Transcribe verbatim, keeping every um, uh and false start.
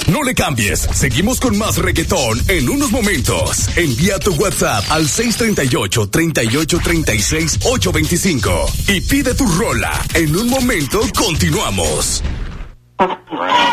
No le cambies, seguimos con más reggaetón en unos momentos. Envía tu WhatsApp al seis treinta y ocho, treinta y ocho, treinta y seis, ochocientos veinticinco y pide tu rola. En un momento continuamos.